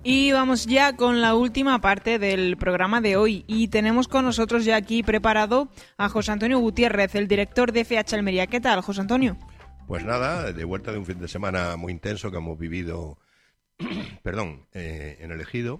Y vamos ya con la última parte del programa de hoy y tenemos con nosotros ya aquí preparado a José Antonio Gutiérrez, el director de FH Almería. ¿Qué tal, José Antonio? Pues nada, de vuelta de un fin de semana muy intenso que hemos vivido en el Ejido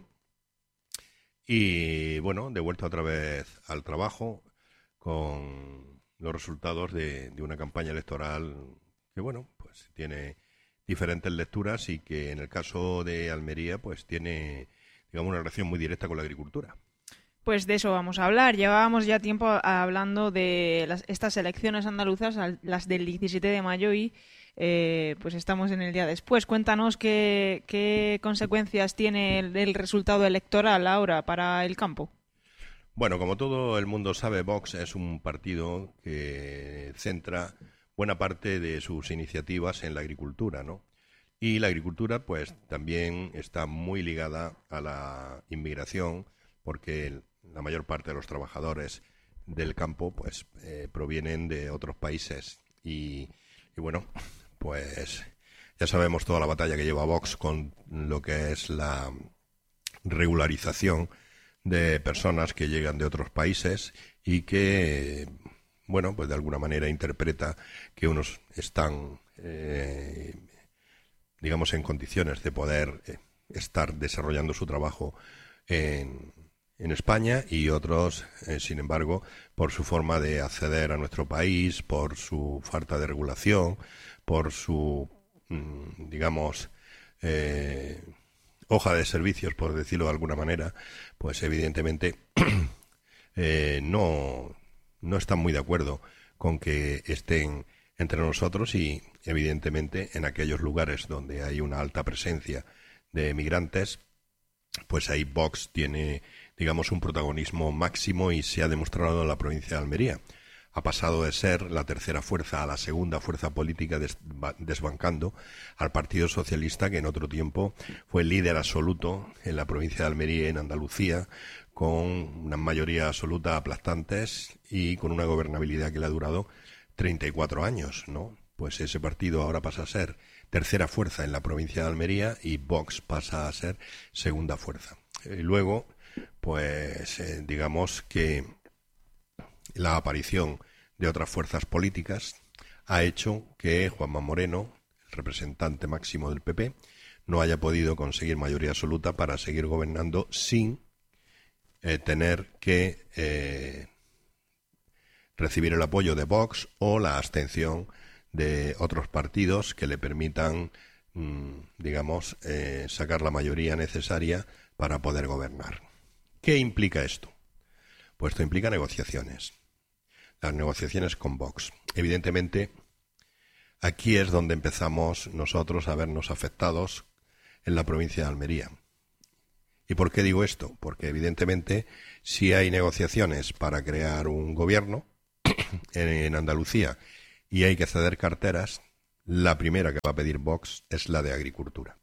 y bueno, de vuelta otra vez al trabajo con los resultados de una campaña electoral que bueno, pues tiene diferentes lecturas y que en el caso de Almería pues tiene, digamos, una relación muy directa con la agricultura. Pues de eso vamos a hablar. Llevábamos ya tiempo hablando de estas elecciones andaluzas, las del 17 de mayo y pues estamos en el día después. Cuéntanos qué consecuencias tiene el resultado electoral ahora para el campo. Bueno, como todo el mundo sabe, Vox es un partido que centra buena parte de sus iniciativas en la agricultura, ¿no? Y la agricultura, pues, también está muy ligada a la inmigración, porque la mayor parte de los trabajadores del campo, pues, provienen de otros países. Y bueno, pues, ya sabemos toda la batalla que lleva Vox con lo que es la regularización de personas que llegan de otros países y que, bueno, pues de alguna manera interpreta que unos están, digamos, en condiciones de poder estar desarrollando su trabajo en España y otros, sin embargo, por su forma de acceder a nuestro país, por su falta de regulación, por su, digamos, hoja de servicios, por decirlo de alguna manera, pues evidentemente no están muy de acuerdo con que estén entre nosotros y evidentemente en aquellos lugares donde hay una alta presencia de migrantes, pues ahí Vox tiene, digamos, un protagonismo máximo y se ha demostrado en la provincia de Almería. Ha pasado de ser la tercera fuerza a la segunda fuerza política, desbancando al Partido Socialista, que en otro tiempo fue el líder absoluto en la provincia de Almería y en Andalucía, con una mayoría absoluta aplastantes y con una gobernabilidad que le ha durado 34 años, ¿no? Pues ese partido ahora pasa a ser tercera fuerza en la provincia de Almería y Vox pasa a ser segunda fuerza. Luego, pues digamos que la aparición de otras fuerzas políticas ha hecho que Juanma Moreno, el representante máximo del PP, no haya podido conseguir mayoría absoluta para seguir gobernando sin tener que recibir el apoyo de Vox o la abstención de otros partidos que le permitan, digamos, sacar la mayoría necesaria para poder gobernar. ¿Qué implica esto? Pues esto implica negociaciones. Las negociaciones con Vox. Evidentemente, aquí es donde empezamos nosotros a vernos afectados en la provincia de Almería. ¿Y por qué digo esto? Porque evidentemente, si hay negociaciones para crear un gobierno en Andalucía y hay que ceder carteras, la primera que va a pedir Vox es la de Agricultura.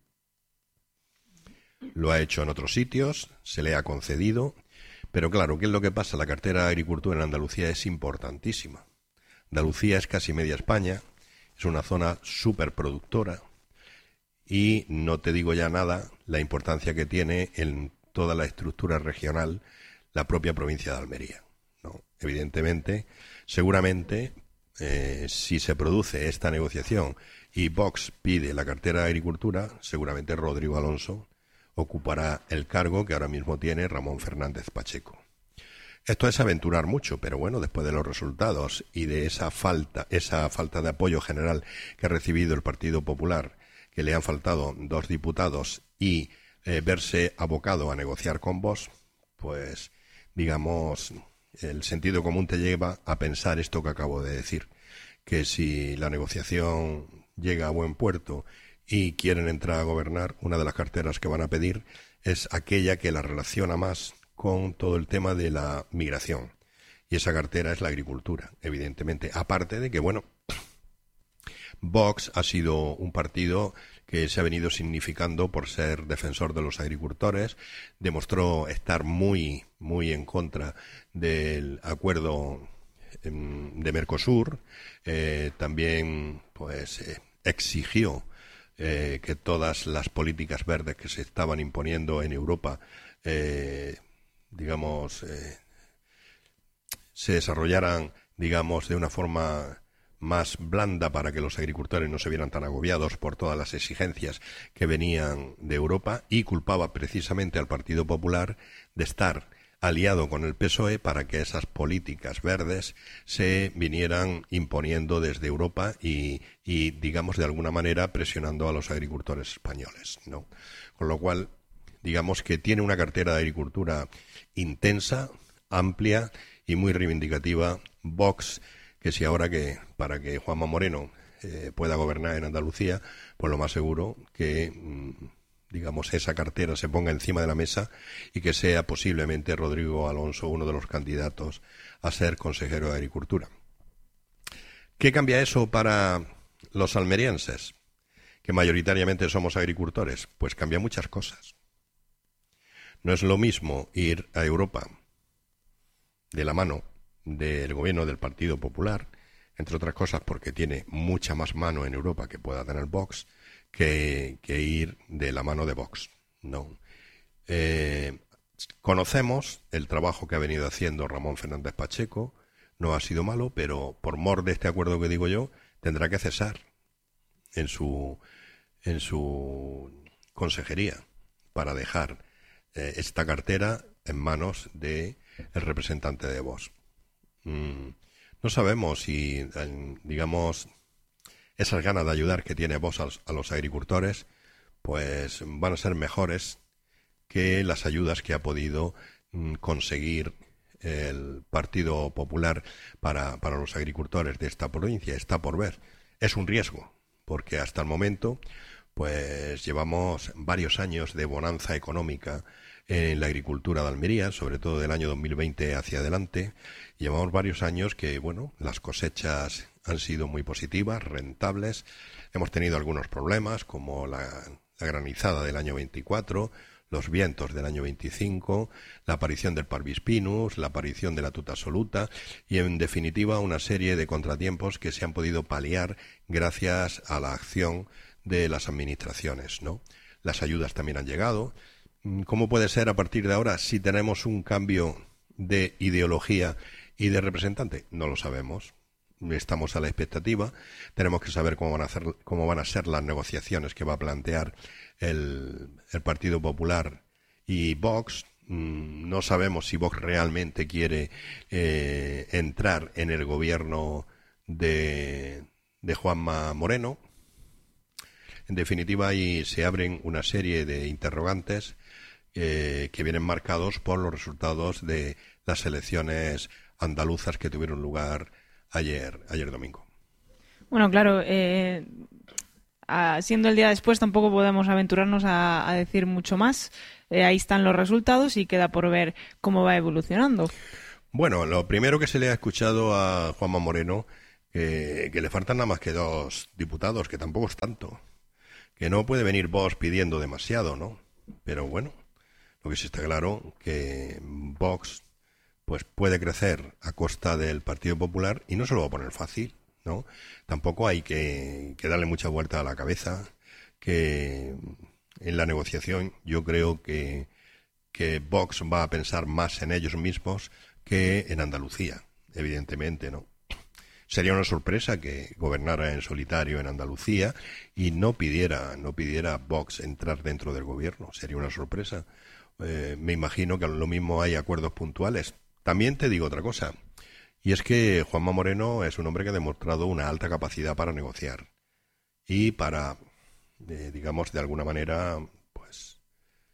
Lo ha hecho en otros sitios, se le ha concedido. Pero claro, ¿qué es lo que pasa? La cartera de Agricultura en Andalucía es importantísima. Andalucía es casi media España, es una zona súper productora y no te digo ya nada la importancia que tiene en toda la estructura regional la propia provincia de Almería, ¿no? Evidentemente, seguramente, si se produce esta negociación y Vox pide la cartera de Agricultura, seguramente Rodrigo Alonso ocupará el cargo que ahora mismo tiene Ramón Fernández Pacheco. Esto es aventurar mucho, pero bueno, después de los resultados y de esa falta de apoyo general que ha recibido el Partido Popular, que le han faltado 2 diputados y verse abocado a negociar con Vox, pues digamos, el sentido común te lleva a pensar esto que acabo de decir, que si la negociación llega a buen puerto y quieren entrar a gobernar, una de las carteras que van a pedir es aquella que la relaciona más con todo el tema de la migración. Y esa cartera es la agricultura, evidentemente. Aparte de que, bueno, Vox ha sido un partido que se ha venido significando por ser defensor de los agricultores, demostró estar muy, muy en contra del acuerdo de Mercosur, también pues exigió que todas las políticas verdes que se estaban imponiendo en Europa, se desarrollaran, digamos, de una forma más blanda para que los agricultores no se vieran tan agobiados por todas las exigencias que venían de Europa, y culpaba precisamente al Partido Popular de estar aliado con el PSOE para que esas políticas verdes se vinieran imponiendo desde Europa y digamos, de alguna manera presionando a los agricultores españoles, ¿no? Con lo cual, digamos que tiene una cartera de agricultura intensa, amplia y muy reivindicativa Vox, que si ahora que para que Juanma Moreno pueda gobernar en Andalucía, pues lo más seguro que digamos, esa cartera se ponga encima de la mesa y que sea posiblemente Rodrigo Alonso uno de los candidatos a ser consejero de Agricultura. ¿Qué cambia eso para los almerienses, que mayoritariamente somos agricultores? Pues cambia muchas cosas. No es lo mismo ir a Europa de la mano del gobierno del Partido Popular, entre otras cosas porque tiene mucha más mano en Europa que pueda tener Vox, que ir de la mano de Vox, ¿no? Conocemos el trabajo que ha venido haciendo Ramón Fernández Pacheco, no ha sido malo, pero por mor de este acuerdo que digo yo, tendrá que cesar en su consejería para dejar esta cartera en manos del representante de Vox. No sabemos si, digamos, esas ganas de ayudar que tiene Vox a los agricultores, pues van a ser mejores que las ayudas que ha podido conseguir el Partido Popular para los agricultores de esta provincia. Está por ver. Es un riesgo, porque hasta el momento pues llevamos varios años de bonanza económica en la agricultura de Almería, sobre todo del año 2020 hacia adelante. Llevamos varios años que, bueno, las cosechas han sido muy positivas, rentables. Hemos tenido algunos problemas, como la granizada del año 24, los vientos del año 25, la aparición del Parvispinus, la aparición de la tuta absoluta y, en definitiva, una serie de contratiempos que se han podido paliar gracias a la acción de las administraciones, ¿no? Las ayudas también han llegado. ¿Cómo puede ser a partir de ahora si tenemos un cambio de ideología y de representante? No lo sabemos. Estamos a la expectativa. Tenemos que saber cómo van a ser las negociaciones que va a plantear el Partido Popular y Vox. No sabemos si Vox realmente quiere entrar en el gobierno de Juanma Moreno. En definitiva, ahí se abren una serie de interrogantes que vienen marcados por los resultados de las elecciones andaluzas que tuvieron lugar ayer domingo. Bueno, claro, siendo el día después tampoco podemos aventurarnos a decir mucho más. Ahí están los resultados y queda por ver cómo va evolucionando. Bueno, lo primero que se le ha escuchado a Juanma Moreno, que le faltan nada más que 2 diputados, que tampoco es tanto. Que no puede venir Vox pidiendo demasiado, ¿no? Pero bueno, lo que sí está claro que Vox pues puede crecer a costa del Partido Popular y no se lo va a poner fácil, ¿no? Tampoco hay que darle mucha vuelta a la cabeza, que en la negociación yo creo que Vox va a pensar más en ellos mismos que en Andalucía, evidentemente, ¿no? Sería una sorpresa que gobernara en solitario en Andalucía y no pidiera Vox entrar dentro del gobierno. Sería una sorpresa. Me imagino que lo mismo hay acuerdos puntuales. También te digo otra cosa, y es que Juanma Moreno es un hombre que ha demostrado una alta capacidad para negociar y para, digamos, de alguna manera, pues,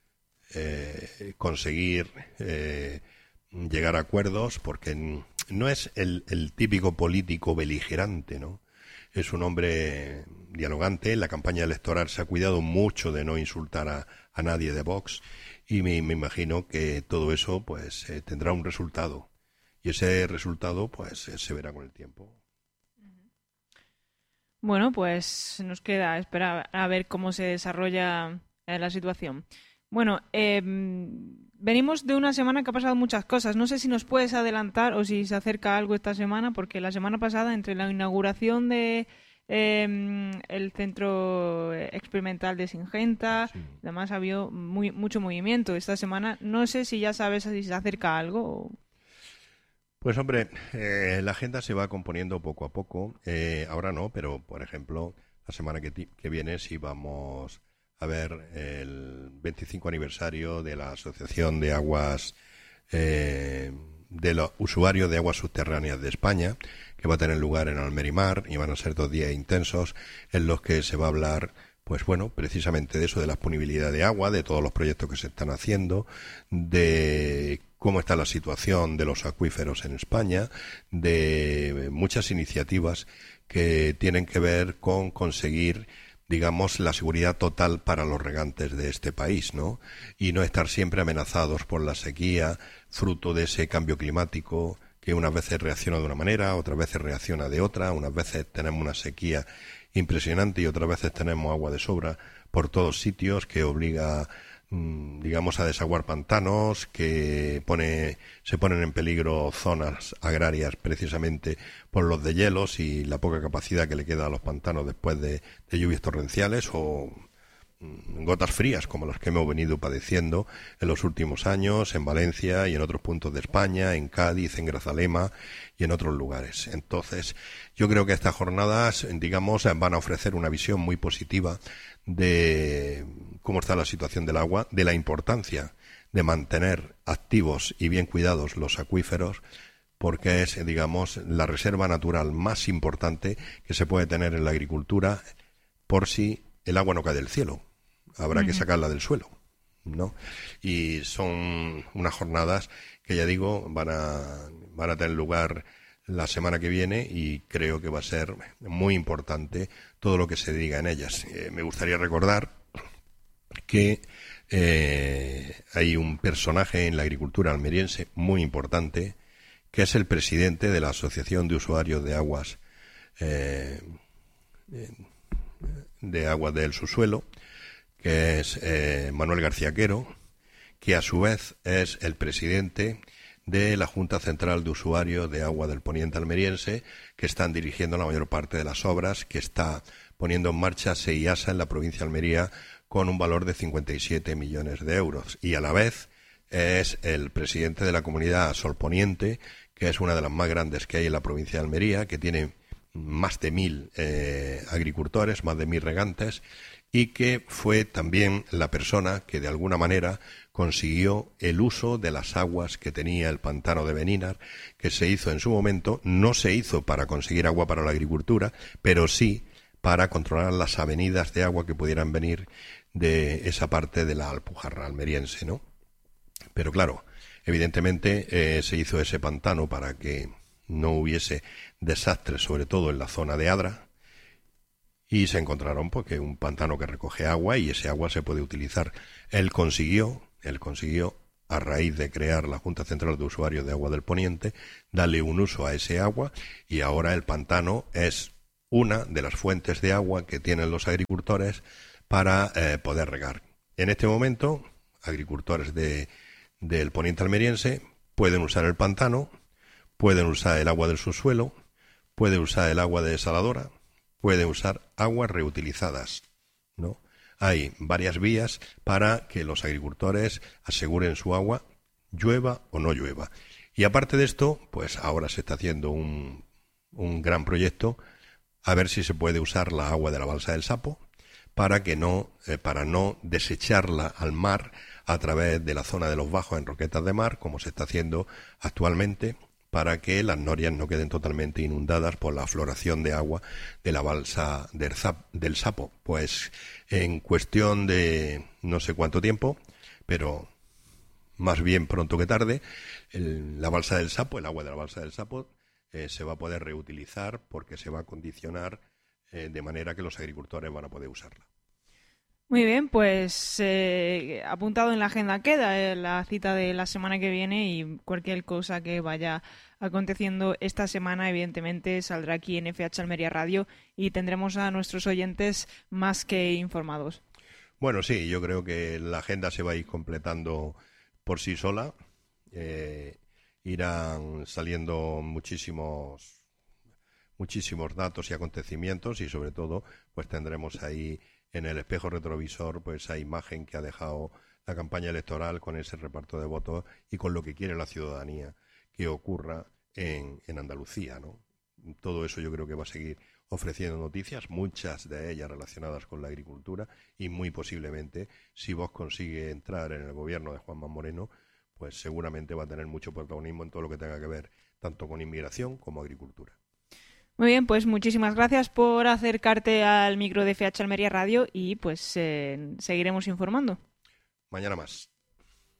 conseguir llegar a acuerdos, porque no es el típico político beligerante, ¿no? Es un hombre dialogante. En la campaña electoral se ha cuidado mucho de no insultar a nadie de Vox y me imagino que todo eso pues tendrá un resultado y ese resultado pues se verá con el tiempo. Bueno, pues nos queda esperar a ver cómo se desarrolla la situación. Bueno, venimos de una semana que ha pasado muchas cosas. No sé si nos puedes adelantar o si se acerca algo esta semana, porque la semana pasada, entre la inauguración de el centro experimental de Singenta. Sí. Además, ha habido mucho movimiento esta semana. No sé si ya sabes si se acerca algo. Pues hombre, la agenda se va componiendo poco a poco. Ahora no, pero por ejemplo, la semana que viene sí vamos a ver el 25 aniversario de la Asociación de Aguas de los Usuarios de Aguas Subterráneas de España, que va a tener lugar en Almerimar, y van a ser 2 días intensos en los que se va a hablar, pues bueno, precisamente de eso, de la disponibilidad de agua, de todos los proyectos que se están haciendo, de cómo está la situación de los acuíferos en España, de muchas iniciativas que tienen que ver con conseguir, digamos, la seguridad total para los regantes de este país, ¿no? Y no estar siempre amenazados por la sequía, fruto de ese cambio climático que unas veces reacciona de una manera, otras veces reacciona de otra, unas veces tenemos una sequía impresionante y otras veces tenemos agua de sobra por todos sitios que obliga, digamos, a desaguar pantanos, que se ponen en peligro zonas agrarias precisamente por los deshielos y la poca capacidad que le queda a los pantanos después de lluvias torrenciales o gotas frías como las que hemos venido padeciendo en los últimos años en Valencia y en otros puntos de España, en Cádiz, en Grazalema y en otros lugares. Entonces, yo creo que estas jornadas, digamos, van a ofrecer una visión muy positiva de cómo está la situación del agua, de la importancia de mantener activos y bien cuidados los acuíferos, porque es, digamos, la reserva natural más importante que se puede tener en la agricultura por si el agua no cae del cielo. Habrá que sacarla del suelo, ¿no? Y son unas jornadas que, ya digo, van a tener lugar la semana que viene y creo que va a ser muy importante todo lo que se diga en ellas. Me gustaría recordar que hay un personaje en la agricultura almeriense muy importante, que es el presidente de la Asociación de Usuarios de Aguas del Subsuelo, que es Manuel García Quero, que a su vez es el presidente de la Junta Central de Usuarios de Agua del Poniente Almeriense, que están dirigiendo la mayor parte de las obras que está poniendo en marcha SEIASA en la provincia de Almería con un valor de 57 millones de euros. Y a la vez es el presidente de la comunidad Solponiente, que es una de las más grandes que hay en la provincia de Almería, que tiene más de 1.000 agricultores, más de 1.000 regantes, y que fue también la persona que de alguna manera consiguió el uso de las aguas que tenía el pantano de Benínar, que se hizo en su momento. No se hizo para conseguir agua para la agricultura, pero sí para controlar las avenidas de agua que pudieran venir de esa parte de la Alpujarra almeriense, ¿no? Pero claro, evidentemente se hizo ese pantano para que no hubiese desastres, sobre todo en la zona de Adra, y se encontraron pues que un pantano que recoge agua y ese agua se puede utilizar. Él consiguió, a raíz de crear la Junta Central de Usuarios de Agua del Poniente, darle un uso a ese agua, y ahora el pantano es una de las fuentes de agua que tienen los agricultores para poder regar. En este momento, agricultores del Poniente almeriense pueden usar el pantano, pueden usar el agua del subsuelo, pueden usar el agua de desaladora, pueden usar aguas reutilizadas, ¿no? Hay varias vías para que los agricultores aseguren su agua, llueva o no llueva. Y aparte de esto, pues ahora se está haciendo un gran proyecto a ver si se puede usar la agua de la balsa del Sapo para no desecharla al mar a través de la zona de los bajos en roquetas de mar, como se está haciendo actualmente, para que las norias no queden totalmente inundadas por la afloración de agua de la balsa del Sapo. Pues en cuestión de no sé cuánto tiempo, pero más bien pronto que tarde, la balsa del Sapo, el agua de la balsa del Sapo, se va a poder reutilizar porque se va a condicionar de manera que los agricultores van a poder usarla. Muy bien, pues apuntado en la agenda queda la cita de la semana que viene, y cualquier cosa que vaya aconteciendo esta semana evidentemente saldrá aquí en FH Almería Radio y tendremos a nuestros oyentes más que informados. Bueno, sí, yo creo que la agenda se va a ir completando por sí sola. Irán saliendo muchísimos datos y acontecimientos y sobre todo pues tendremos ahí en el espejo retrovisor pues esa imagen que ha dejado la campaña electoral con ese reparto de votos y con lo que quiere la ciudadanía que ocurra en Andalucía, ¿no? Todo eso yo creo que va a seguir ofreciendo noticias, muchas de ellas relacionadas con la agricultura y muy posiblemente, si Vox consigue entrar en el gobierno de Juanma Moreno, pues seguramente va a tener mucho protagonismo en todo lo que tenga que ver tanto con inmigración como agricultura. Muy bien, pues muchísimas gracias por acercarte al micro de FH Almería Radio y pues seguiremos informando. Mañana más.